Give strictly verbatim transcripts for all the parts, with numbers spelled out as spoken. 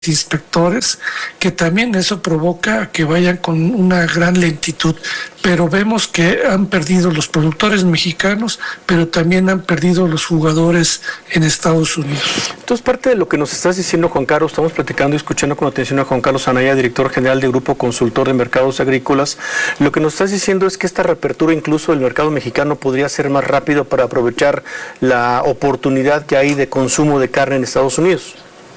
inspectores, que también eso provoca que vayan con una gran lentitud, pero vemos que han perdido los productores mexicanos, pero también han perdido los jugadores en Estados Unidos. Entonces, parte de lo que nos estás diciendo, Juan Carlos, estamos platicando y escuchando con atención a Juan Carlos Anaya, director general de Grupo Consultor de Mercados Agrícolas. Lo que nos estás diciendo es que esta reapertura incluso del mercado mexicano podría ser más rápido para aprovechar la oportunidad que hay de consumo de carne en Estados Unidos.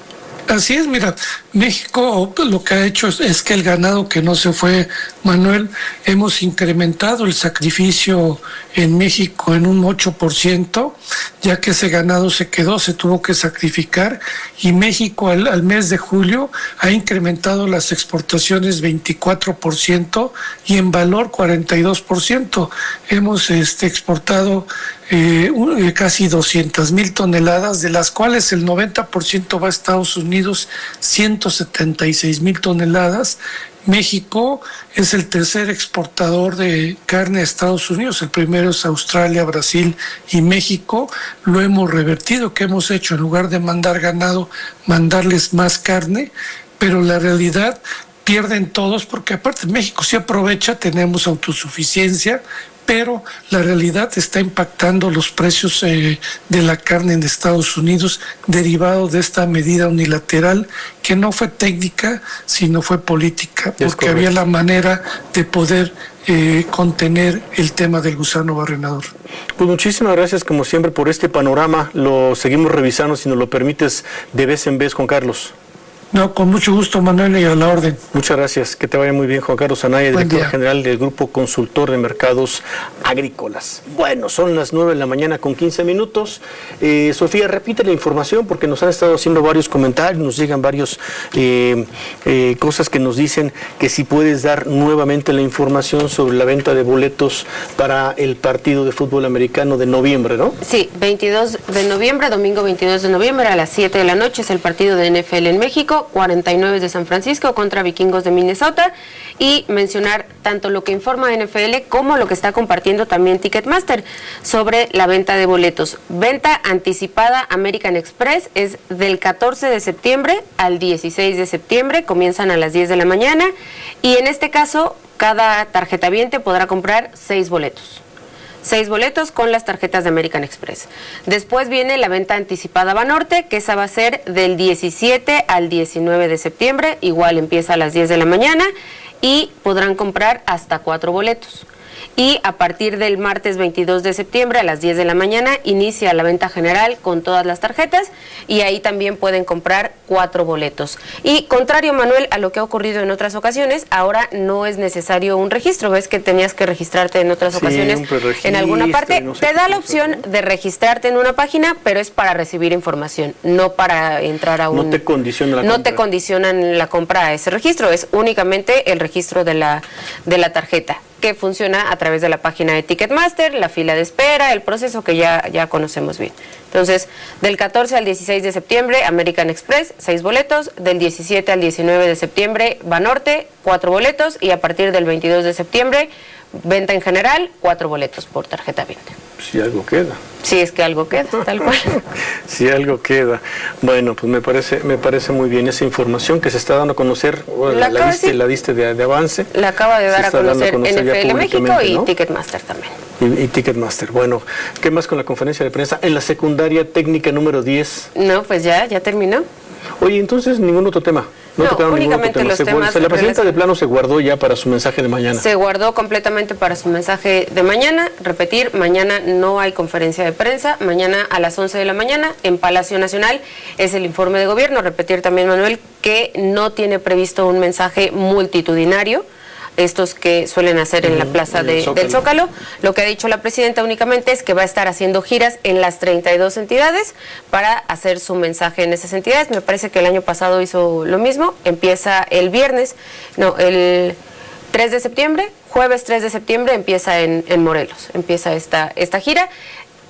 Así es, mira, México lo que ha hecho es, es que el ganado que no se fue, Manuel, hemos incrementado el sacrificio en México en un ocho por ciento, ya que ese ganado se quedó, se tuvo que sacrificar, y México al, al mes de julio ha incrementado las exportaciones veinticuatro por ciento y en valor cuarenta y dos por ciento. Hemos este, exportado eh, casi doscientas mil toneladas, de las cuales el noventa por ciento va a Estados Unidos, ciento setenta y seis mil toneladas. México es el tercer exportador de carne a Estados Unidos, el primero es Australia, Brasil y México. Lo hemos revertido. ¿Qué hemos hecho? En lugar de mandar ganado, mandarles más carne, pero la realidad pierden todos, porque aparte México sí aprovecha, tenemos autosuficiencia, pero la realidad está impactando los precios eh, de la carne en Estados Unidos, derivado de esta medida unilateral que no fue técnica, sino fue política, porque había la manera de poder eh, contener el tema del gusano barrenador. Pues muchísimas gracias, como siempre, por este panorama. Lo seguimos revisando, si nos lo permites, de vez en vez, Juan Carlos. No, con mucho gusto, Manuel, y a la orden. Muchas gracias. Que te vaya muy bien, Juan Carlos Anaya, director general del Grupo Consultor de Mercados Agrícolas. Bueno, son las nueve de la mañana con quince minutos. Eh, Sofía, repite la información porque nos han estado haciendo varios comentarios, nos llegan varios eh, eh, cosas que nos dicen que si puedes dar nuevamente la información sobre la venta de boletos para el partido de fútbol americano de noviembre, ¿no? Sí, veintidós de noviembre, domingo veintidós de noviembre a las siete de la noche es el partido de N F L en México. cuarenta y nueve de San Francisco contra Vikingos de Minnesota, y mencionar tanto lo que informa N F L como lo que está compartiendo también Ticketmaster sobre la venta de boletos. Venta anticipada American Express es del catorce de septiembre al dieciséis de septiembre, comienzan a las diez de la mañana, y en este caso cada tarjetaviente podrá comprar seis boletos. Seis boletos con las tarjetas de American Express. Después viene la venta anticipada Banorte, que esa va a ser del diecisiete al diecinueve de septiembre, igual empieza a las diez de la mañana, y podrán comprar hasta cuatro boletos. Y a partir del martes veintidós de septiembre a las diez de la mañana inicia la venta general con todas las tarjetas, y ahí también pueden comprar cuatro boletos. Y contrario, Manuel, a lo que ha ocurrido en otras ocasiones, ahora no es necesario un registro. Ves que tenías que registrarte en otras sí, ocasiones en alguna parte. No sé, te da la opción de registrarte en una página, pero es para recibir información, no para entrar a un... No te condiciona la no compra. te condicionan la compra a ese registro, es únicamente el registro de la, de la tarjeta, que funciona a través de la página de Ticketmaster, la fila de espera, el proceso que ya, ya conocemos bien. Entonces, del catorce al dieciséis de septiembre, American Express, seis boletos. Del diecisiete al diecinueve de septiembre, Banorte, cuatro boletos. Y a partir del veintidós de septiembre, venta en general, cuatro boletos por tarjeta veinte. Si algo queda. Sí, es que algo queda, tal cual. Si algo queda. Bueno, pues me parece me parece muy bien esa información que se está dando a conocer. Bueno, la, la, diste, la diste de, de avance. La acaba de dar a conocer, a conocer N F L México y ¿no? Ticketmaster también. Y, y Ticketmaster. Bueno, ¿qué más con la conferencia de prensa? En la secundaria técnica número diez. No, pues ya, ya terminó. Oye, entonces ningún otro tema. No, no únicamente tema. los se, temas... Se, la presidenta de plano se guardó ya para su mensaje de mañana. Se guardó completamente para su mensaje de mañana. Repetir, mañana no hay conferencia de prensa. Mañana a las once de la mañana en Palacio Nacional es el informe de gobierno. Repetir también, Manuel, que no tiene previsto un mensaje multitudinario, estos que suelen hacer en la plaza de, Zócalo. del Zócalo. Lo que ha dicho la presidenta únicamente es que va a estar haciendo giras en las treinta y dos entidades para hacer su mensaje en esas entidades. Me parece que el año pasado hizo lo mismo. Empieza el viernes, no, el tres de septiembre, jueves tres de septiembre empieza en, en Morelos, empieza esta, esta gira.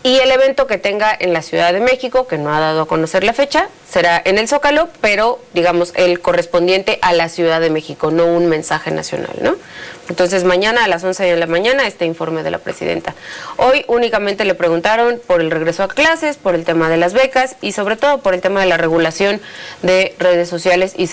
Y el evento que tenga en la Ciudad de México, que no ha dado a conocer la fecha, será en el Zócalo, pero digamos el correspondiente a la Ciudad de México, no un mensaje nacional, ¿no? Entonces mañana a las once de la mañana este informe de la presidenta. Hoy únicamente le preguntaron por el regreso a clases, por el tema de las becas y sobre todo por el tema de la regulación de redes sociales y